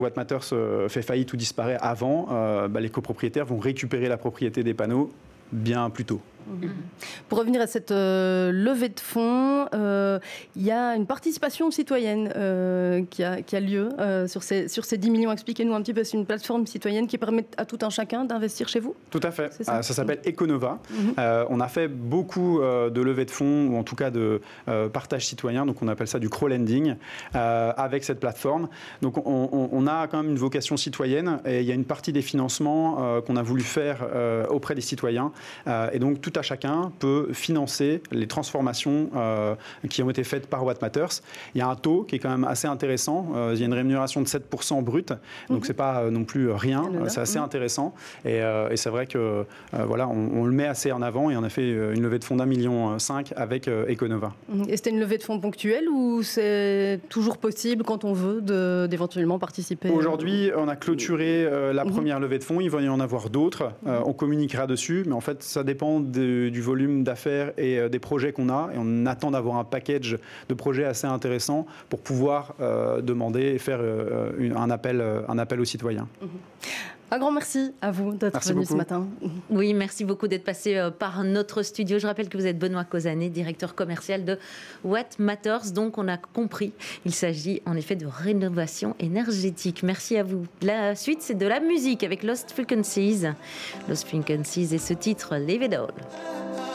What Matters fait faillite ou disparaît avant, les copropriétaires vont récupérer la propriété des panneaux bien plus tôt. Pour revenir à cette levée de fonds, il y a une participation citoyenne qui a lieu sur ces 10 millions. Expliquez-nous un petit peu, c'est une plateforme citoyenne qui permet à tout un chacun d'investir chez vous ? Tout à fait. Ça s'appelle Econova. On a fait beaucoup de levées de fonds, ou en tout cas de partage citoyen, donc on appelle ça du crowdlending, avec cette plateforme. Donc on a quand même une vocation citoyenne, et il y a une partie des financements qu'on a voulu faire auprès des citoyens. Et donc tout à chacun peut financer les transformations qui ont été faites par What Matters. Il y a un taux qui est quand même assez intéressant. Il y a une rémunération de 7% brut, donc c'est pas non plus rien. C'est assez intéressant. Et c'est vrai que on le met assez en avant, et on a fait une levée de fonds d'1,5 million avec Econova. Et c'était une levée de fonds ponctuelle ou c'est toujours possible quand on veut d'éventuellement participer ? Aujourd'hui, on a clôturé la première levée de fonds. Il va y en avoir d'autres. On communiquera dessus, mais en fait, ça dépend du volume d'affaires et des projets qu'on a. Et on attend d'avoir un package de projets assez intéressant pour pouvoir demander et faire un appel aux citoyens. Un grand merci à vous d'être venu ce matin. Oui, merci beaucoup d'être passé par notre studio. Je rappelle que vous êtes Benoît Cozanet, directeur commercial de What Matters. Donc, on a compris, il s'agit en effet de rénovation énergétique. Merci à vous. La suite, c'est de la musique avec Lost Frequencies. Lost Frequencies et ce titre, Leave It All.